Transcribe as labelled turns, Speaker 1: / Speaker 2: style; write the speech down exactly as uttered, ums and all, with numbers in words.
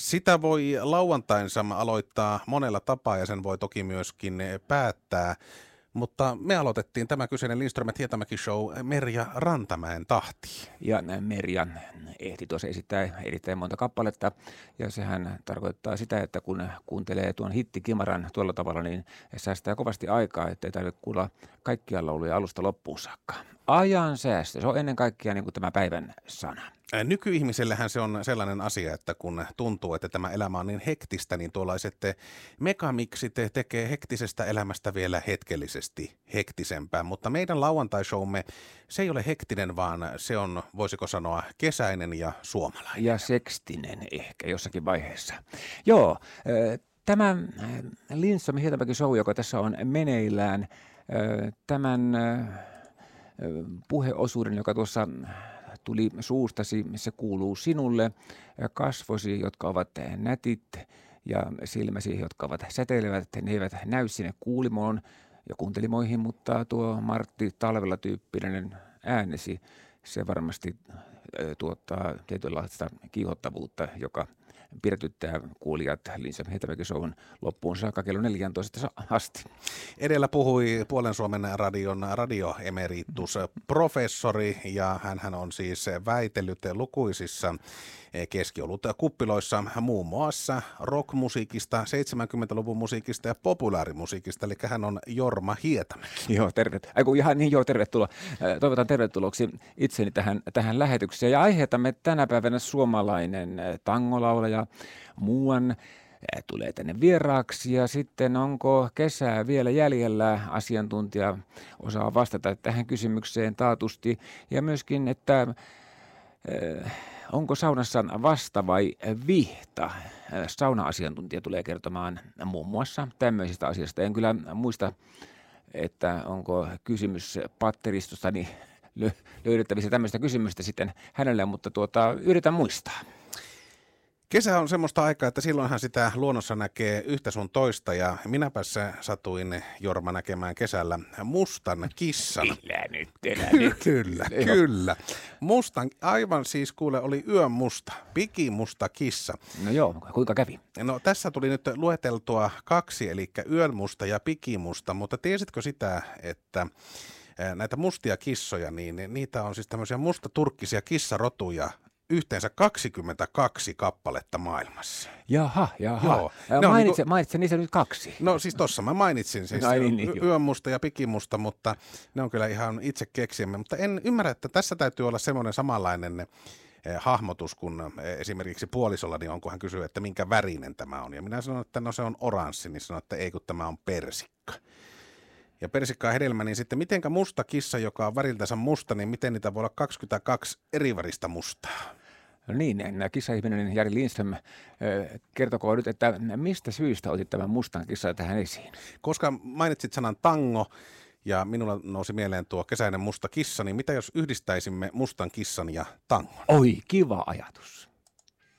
Speaker 1: Sitä voi lauantainsa aloittaa monella tapaa ja sen voi toki myöskin päättää. Mutta me aloitettiin tämä kyseinen Lindström Hietamäki show Merja Rantamäen tahtiin.
Speaker 2: Ja Merja ehti tuossa esittää erittäin monta kappaletta, ja sehän tarkoittaa sitä, että kun kuuntelee tuon hittikimaran tuolla tavalla, niin säästää kovasti aikaa, ettei tarvitse kuulla kaikkia lauluja alusta loppuun saakka. Ajan säästö, se on ennen kaikkea niin kuin tämä päivän sana.
Speaker 1: Nykyihmisellähän se on sellainen asia, että kun tuntuu, että tämä elämä on niin hektistä, niin tuollaiset megamiksit tekee hektisestä elämästä vielä hetkellisesti hektisempää. Mutta meidän lauantai-showmme, se ei ole hektinen, vaan se on, voisiko sanoa, kesäinen ja suomalainen.
Speaker 2: Ja sekstinen ehkä jossakin vaiheessa. Joo, tämä Lindström Hietamäki show, joka tässä on meneillään, tämän puheosuuden, joka tuossa tuli suustasi, se kuuluu sinulle, kasvosi, jotka ovat nätit, ja silmäsi, jotka ovat säteilevät, ne eivät näy sinne kuulimoon ja kuuntelimoihin, mutta tuo Martti Talvella -tyyppinen äänesi, se varmasti tuottaa tietynlaista kiihottavuutta, joka pidätyttää kuulijat Lindström Hietamäki show'n loppuun saakka kello neljätoista asti.
Speaker 1: Edellä puhui Puolen Suomen radion radioemeritus professori, ja hän on siis väitellyt lukuisissa keskiolut kuppiloissa muun muassa rockmusiikista, seitsemänkymmentäluvun musiikista ja populaarimusiikista, eli hän on Jorma Hietamäki.
Speaker 2: Joo, terve. Aiku, ihan niin, joo, tervetuloa. Toivotan tervetuloksi itseni tähän, tähän lähetykseen. Ja aiheutamme tänä päivänä suomalainen tangolaulaja muuan tulee tänne vieraaksi, ja sitten onko kesää vielä jäljellä, asiantuntija osaa vastata tähän kysymykseen taatusti, ja myöskin, että äh, onko saunassa vasta vai vihta? Sauna-asiantuntija tulee kertomaan muun muassa tämmöisistä asioista. En kyllä muista, että onko kysymys patteristostani löydettävissä tämmöistä kysymystä sitten hänelle, mutta tuota, yritän muistaa.
Speaker 1: Kesä on semmoista aikaa, että silloinhan sitä luonnossa näkee yhtä sun toista, ja minäpäs satuin, Jorma, näkemään kesällä mustan kissan.
Speaker 2: Elä nyt, elä nyt.
Speaker 1: Kyllä, kyllä. Mustan, aivan siis kuule, oli yön musta, pikimusta kissa.
Speaker 2: No joo, kuinka kävi?
Speaker 1: No tässä tuli nyt lueteltua kaksi, eli yönmusta ja pikimusta, mutta tiesitkö sitä, että näitä mustia kissoja, niin niitä on siis tämmöisiä mustaturkkisia kissarotuja, yhteensä kaksikymmentäkaksi kappaletta maailmassa.
Speaker 2: Jaha, jaha.
Speaker 1: Joo.
Speaker 2: Mainitse, niin mainitse niissä nyt kaksi.
Speaker 1: No siis tossa mä mainitsin siis
Speaker 2: no, niin, niin,
Speaker 1: yönmusta ja pikimusta, mutta ne on kyllä ihan itse keksimme. Mutta en ymmärrä, että tässä täytyy olla semmoinen samanlainen eh, hahmotus kuin esimerkiksi puolisolla, niin onko hän kysyy, että minkä värinen tämä on. Ja minä sanon, että no se on oranssi, niin sanon, että ei kun tämä on persikka. Ja persikka on hedelmä, niin sitten mitenkä musta kissa, joka on väriltänsä musta, niin miten niitä voi olla kaksikymmentäkaksi eri väristä mustaa?
Speaker 2: No niin, kissaihminen Jari Lindström, kertokoo nyt, että mistä syystä otit tämän mustan kissan tähän esiin?
Speaker 1: Koska mainitsit sanan tango ja minulla nousi mieleen tuo kesäinen musta kissa, niin mitä jos yhdistäisimme mustan kissan ja tangon?
Speaker 2: Oi, kiva ajatus.